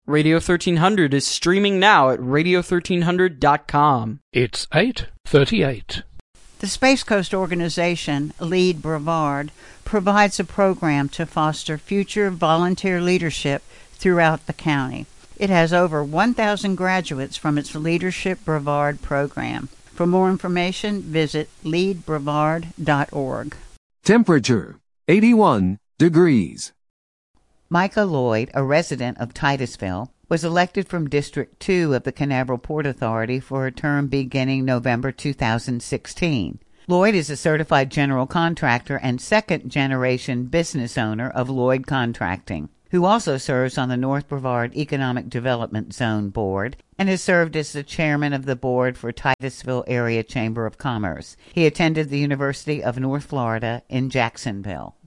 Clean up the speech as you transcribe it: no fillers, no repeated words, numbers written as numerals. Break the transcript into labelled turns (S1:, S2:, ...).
S1: Radio 1300 is streaming now at radio1300.com.
S2: It's 8:38.
S3: The Space Coast organization, Lead Brevard, provides a program to foster future volunteer leadership throughout the county. It has over 1,000 graduates from its Leadership Brevard program. For more information, visit leadbrevard.org.
S4: Temperature, 81 degrees.
S5: Micah Lloyd, a resident of Titusville, was elected from District 2 of the Canaveral Port Authority for a term beginning November 2016. Lloyd is a certified general contractor and second-generation business owner of Lloyd Contracting, who also serves on the North Brevard Economic Development Zone Board and has served as the chairman of the board for Titusville Area Chamber of Commerce. He attended the University of North Florida in Jacksonville.